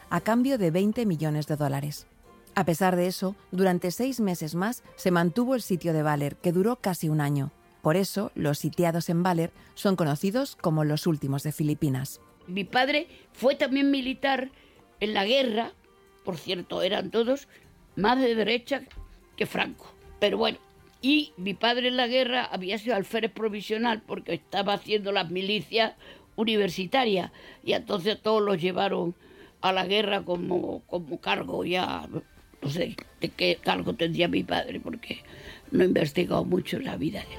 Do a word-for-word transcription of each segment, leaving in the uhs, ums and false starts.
a cambio de veinte millones de dólares. A pesar de eso, durante seis meses más se mantuvo el sitio de Baler, que duró casi un año. Por eso, los sitiados en Baler son conocidos como los últimos de Filipinas. Mi padre fue también militar en la guerra, por cierto, eran todos más de derecha que Franco, pero bueno. Y mi padre en la guerra había sido alférez provisional porque estaba haciendo las milicias universitarias y entonces todos los llevaron a la guerra como, como cargo ya. No sé de qué cargo tendría mi padre porque no he investigado mucho en la vida de él.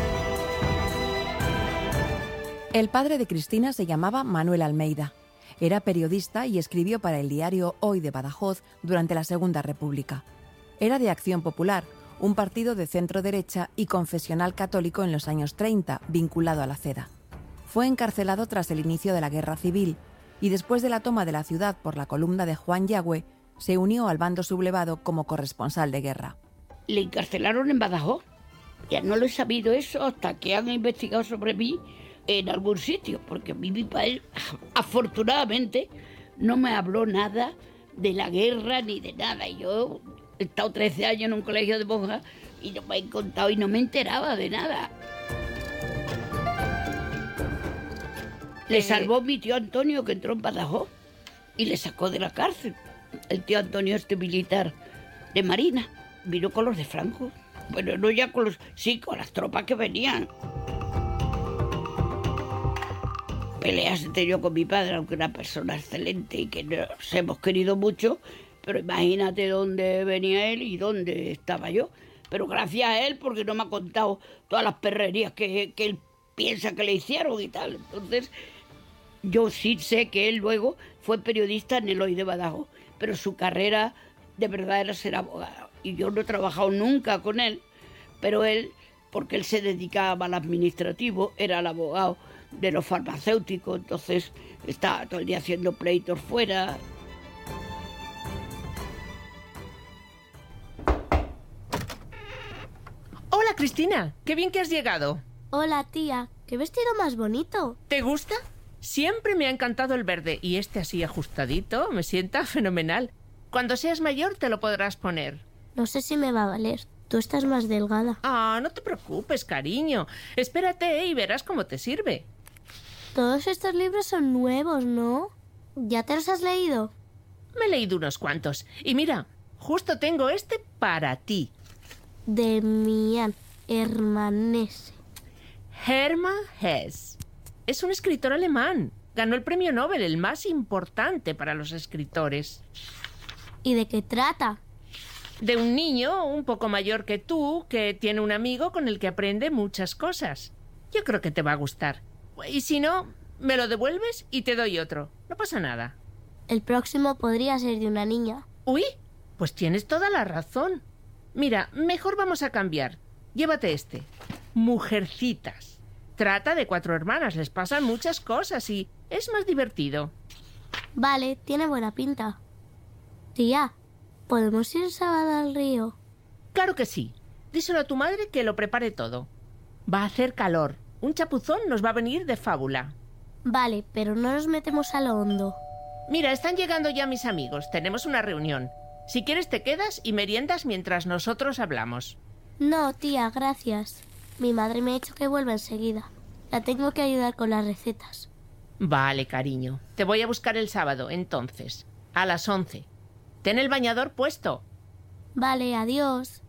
El padre de Cristina se llamaba Manuel Almeida. Era periodista y escribió para el diario Hoy de Badajoz durante la Segunda República. Era de Acción Popular, un partido de centro-derecha y confesional católico en los años treinta, vinculado a la CEDA. Fue encarcelado tras el inicio de la Guerra Civil y después de la toma de la ciudad por la columna de Juan Yagüe, se unió al bando sublevado como corresponsal de guerra. Le encarcelaron en Badajoz. Ya no lo he sabido eso hasta que han investigado sobre mí en algún sitio, porque mi, mi padre, afortunadamente, no me habló nada de la guerra ni de nada. Y yo he estado trece años en un colegio de monjas y no me he contado y no me enteraba de nada. Le salvó mi tío Antonio, que entró en Badajoz, y le sacó de la cárcel. El tío Antonio, este militar de Marina, vino con los de Franco. Bueno, no ya con los... sí, con las tropas que venían. Peleas he tenido con mi padre, aunque una persona excelente y que nos hemos querido mucho, pero imagínate dónde venía él y dónde estaba yo. Pero gracias a él, porque no me ha contado todas las perrerías que, que él piensa que le hicieron y tal. Entonces, yo sí sé que él luego fue periodista en el Hoy de Badajoz, pero su carrera de verdad era ser abogado. Y yo no he trabajado nunca con él, pero él, porque él se dedicaba al administrativo, era el abogado de los farmacéuticos, entonces estaba todo el día haciendo pleitos fuera. Hola, Cristina, qué bien que has llegado. Hola, tía, qué vestido más bonito. ¿Te gusta? Siempre me ha encantado el verde y este así ajustadito me sienta fenomenal. Cuando seas mayor te lo podrás poner. No sé si me va a valer. Tú estás más delgada. Ah, no te preocupes, cariño. Espérate y verás cómo te sirve. Todos estos libros son nuevos, ¿no? ¿Ya te los has leído? Me he leído unos cuantos. Y mira, justo tengo este para ti. Demian Hermann-Hesse. Hermann Hesse. Es un escritor alemán. Ganó el premio Nobel, el más importante para los escritores. ¿Y de qué trata? De un niño un poco mayor que tú que tiene un amigo con el que aprende muchas cosas. Yo creo que te va a gustar. Y si no, me lo devuelves y te doy otro. No pasa nada. El próximo podría ser de una niña. Uy, pues tienes toda la razón. Mira, mejor vamos a cambiar. Llévate este. Mujercitas. Trata de cuatro hermanas, les pasan muchas cosas y es más divertido. Vale, tiene buena pinta. Tía, ¿podemos ir el sábado al río? Claro que sí. Díselo a tu madre que lo prepare todo. Va a hacer calor. Un chapuzón nos va a venir de fábula. Vale, pero no nos metemos a lo hondo. Mira, están llegando ya mis amigos. Tenemos una reunión. Si quieres te quedas y meriendas mientras nosotros hablamos. No, tía, gracias. Mi madre me ha dicho que vuelva enseguida. La tengo que ayudar con las recetas. Vale, cariño. Te voy a buscar el sábado, entonces. A las once. Ten el bañador puesto. Vale, adiós.